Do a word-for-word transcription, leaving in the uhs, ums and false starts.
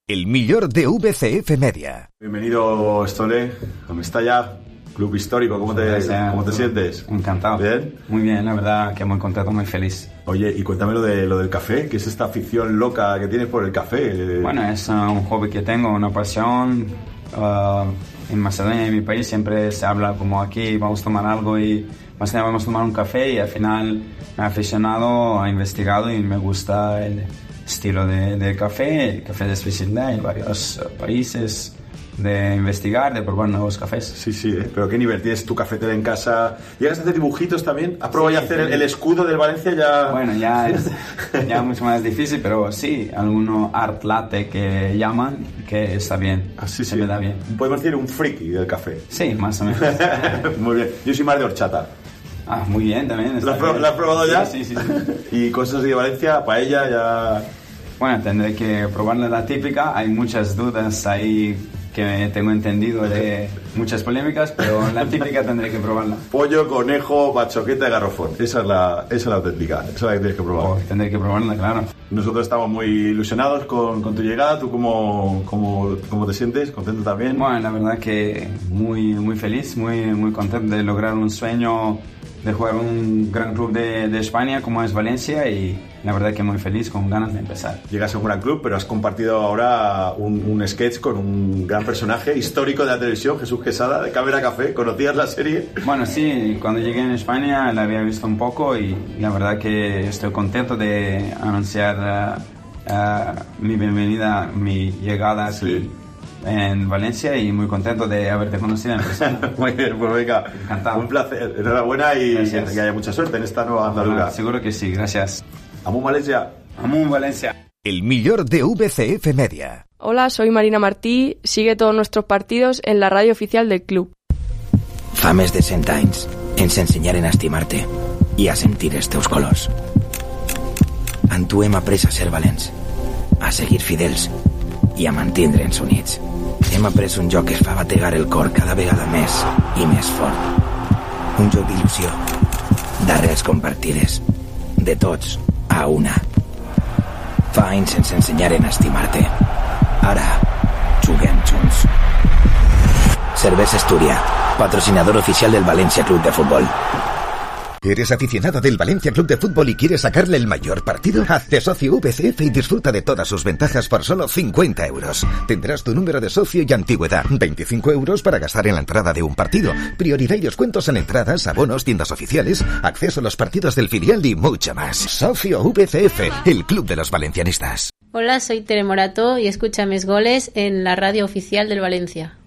el millor de V C F Media. Bienvenido, Estole, a Mestalla, club histórico. ¿Cómo te, Gracias, ¿cómo te sientes? Encantado. ¿Bien? Muy bien, la verdad que muy contento, muy feliz. Oye, y cuéntame lo, de, lo del café, ¿qué es esta afición loca que tienes por el café? Bueno, es uh, un hobby que tengo, una pasión. Uh, en Macedonia, en mi país, siempre se habla como aquí, vamos a tomar algo y más que nada vamos a tomar un café, y al final me he aficionado, he investigado y me gusta el estilo de, de café, el café de especialidad en varios países, de investigar, de probar nuevos cafés. Sí, sí, ¿eh? Pero qué nivel, tienes tu cafetera en casa. ¿Llegas a hacer dibujitos también? ¿Has probado sí, ya hacer sí. el, el escudo del Valencia? Ya... Bueno, ya es ya mucho más difícil, pero sí, alguno art latte que llaman, que está bien, ah, sí, se sí. me da bien. Podemos decir un friki del café. Sí, más o menos. Muy bien, yo soy más de horchata. Ah, muy bien también. ¿La has pro- probado ya? Sí, sí, sí, sí. ¿Y cosas de Valencia, paella, ya...? Bueno, tendré que probarla la típica. Hay muchas dudas ahí que tengo entendido de muchas polémicas, pero la típica tendré que probarla. Pollo, conejo, bachoqueta y garrofón. Esa es la, esa es la auténtica. Esa es la que tienes que probar. Oh, tendré que probarla, claro. Nosotros estamos muy ilusionados con, con tu llegada. ¿Tú cómo, cómo, cómo te sientes? ¿Contento también? Bueno, la verdad que muy, muy feliz, muy, muy contento de lograr un sueño de jugar un gran club de, de España como es Valencia, y la verdad que muy feliz, con ganas de empezar. Llegas a un gran club, pero has compartido ahora un, un sketch con un gran personaje histórico de la televisión, Jesús Quesada, de Cámara Café. ¿Conocías la serie? Bueno, sí, cuando llegué en España la había visto un poco, y la verdad que estoy contento de anunciar uh, uh, mi bienvenida, mi llegada aquí. Sí. En Valencia, y muy contento de haberte conocido en persona. Muy bien, pues venga, encantado. Un placer, enhorabuena y gracias. Que haya mucha suerte en esta nueva andadura. Bueno, seguro que sí, gracias. Amun Valencia. Amun Valencia. El millor de V C F Media. Hola, soy Marina Martí. Sigue todos nuestros partidos en la radio oficial del club. Fa més de cent anys ens ensenyaren a estimar-te i a sentir els teus colors. En tu hem après a ser valents, a seguir fidels i a mantindre'ns units. Hem après un joc que es fa bategar el cor cada vegada més i més fort. Un joc d'il·lusió, d'arrels compartides, de tots a una. Fa anys ens ensenyaren a estimar-te. Ara juguem junts. Cervesa Astúria, patrocinador oficial del Valencia Club de Fútbol. ¿Eres aficionado del Valencia Club de Fútbol y quieres sacarle el mayor partido? Hazte socio V C F y disfruta de todas sus ventajas por solo cincuenta euros. Tendrás tu número de socio y antigüedad. veinticinco euros para gastar en la entrada de un partido. Prioridad y descuentos en entradas, abonos, tiendas oficiales, acceso a los partidos del filial y mucho más. Socio V C F, el club de los valencianistas. Hola, soy Tere Morato y escucha mis goles en la radio oficial del Valencia.